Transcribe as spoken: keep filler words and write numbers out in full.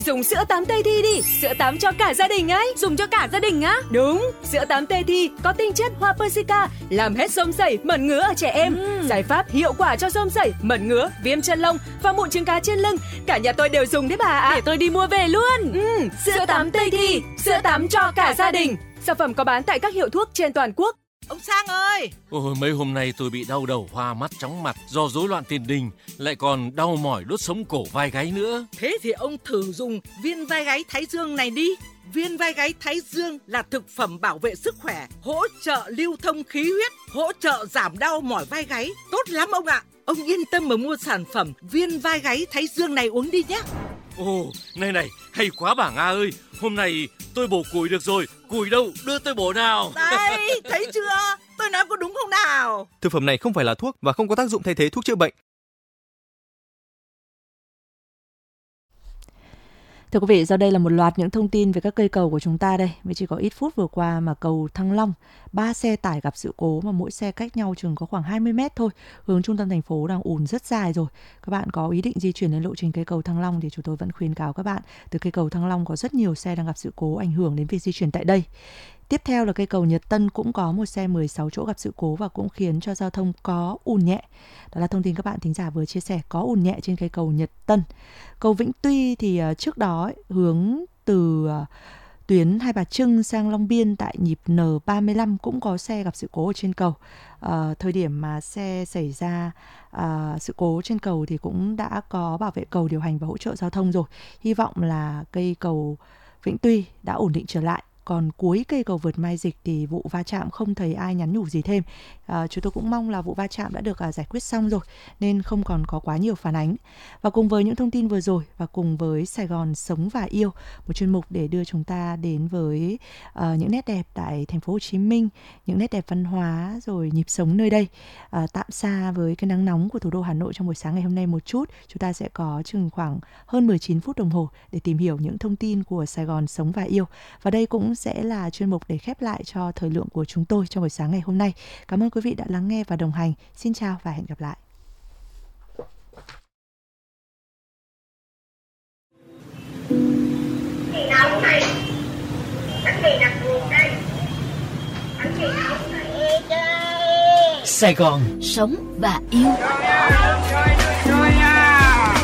Dùng sữa tắm Tây Thi đi, sữa tắm cho cả gia đình ấy. Dùng cho cả gia đình á? Đúng, sữa tắm Tây Thi có tinh chất hoa Persica, làm hết xông xẩy, mẩn ngứa ở trẻ em. Ừ. Giải pháp hiệu quả cho xông xẩy, mẩn ngứa, viêm chân lông và mụn trứng cá trên lưng. Cả nhà tôi đều dùng đấy bà ạ. Để tôi đi mua về luôn. Ừ, sữa, sữa tắm Tây Thi, sữa tắm cho cả gia đình. Sản phẩm có bán tại các hiệu thuốc trên toàn quốc. Ông Sang ơi! Ôi, mấy hôm nay tôi bị đau đầu, hoa mắt, chóng mặt do rối loạn tiền đình, lại còn đau mỏi đốt sống cổ vai gáy nữa. Thế thì ông thử dùng viên vai gáy Thái Dương này đi. Viên vai gáy Thái Dương là thực phẩm bảo vệ sức khỏe, hỗ trợ lưu thông khí huyết, hỗ trợ giảm đau mỏi vai gáy. Tốt lắm ông ạ! Ông yên tâm mà mua sản phẩm viên vai gáy Thái Dương này uống đi nhé. Ồ, này này, hay quá bà Nga ơi. Hôm nay tôi bổ củi được rồi. Củi đâu, đưa tôi bổ nào. Đây, thấy chưa? Tôi nói có đúng không nào? Thực phẩm này không phải là thuốc và không có tác dụng thay thế thuốc chữa bệnh. Thưa quý vị, sau đây là một loạt những thông tin về các cây cầu của chúng ta đây. Mới chỉ có ít phút vừa qua mà cầu Thăng Long, ba xe tải gặp sự cố mà mỗi xe cách nhau chừng có khoảng hai mươi mét thôi. Hướng trung tâm thành phố đang ùn rất dài rồi. Các bạn có ý định di chuyển lên lộ trình cây cầu Thăng Long thì chúng tôi vẫn khuyến cáo các bạn. Từ cây cầu Thăng Long có rất nhiều xe đang gặp sự cố ảnh hưởng đến việc di chuyển tại đây. Tiếp theo là cây cầu Nhật Tân cũng có một xe mười sáu chỗ gặp sự cố và cũng khiến cho giao thông có ùn nhẹ. Đó là thông tin các bạn thính giả vừa chia sẻ, có ùn nhẹ trên cây cầu Nhật Tân. Cầu Vĩnh Tuy thì uh, trước đó ấy, hướng từ uh, tuyến Hai Bà Trưng sang Long Biên tại nhịp N ba mươi lăm cũng có xe gặp sự cố ở trên cầu. Uh, thời điểm mà xe xảy ra uh, sự cố trên cầu thì cũng đã có bảo vệ cầu điều hành và hỗ trợ giao thông rồi. Hy vọng là cây cầu Vĩnh Tuy đã ổn định trở lại. Còn cuối cây cầu vượt Mai Dịch thì vụ va chạm không thấy ai nhắn nhủ gì thêm. À, chúng tôi cũng mong là vụ va chạm đã được à, giải quyết xong rồi nên không còn có quá nhiều phản ánh. Và cùng với những thông tin vừa rồi và cùng với Sài Gòn Sống và Yêu, một chuyên mục để đưa chúng ta đến với uh, những nét đẹp tại thành phố Hồ Chí Minh, những nét đẹp văn hóa rồi nhịp sống nơi đây. Uh, tạm xa với cái nắng nóng của thủ đô Hà Nội trong buổi sáng ngày hôm nay một chút, chúng ta sẽ có chừng khoảng hơn mười chín phút đồng hồ để tìm hiểu những thông tin của Sài Gòn Sống và Yêu. Và đây cũng sẽ là chuyên mục để khép lại cho thời lượng của chúng tôi trong buổi sáng ngày hôm nay. Cảm ơn quý vị đã lắng nghe và đồng hành. Xin chào và hẹn gặp lại. Chị nóng này, bánh mì đặc biệt đây, bánh mì nóng này. Sài Gòn Sống và Yêu.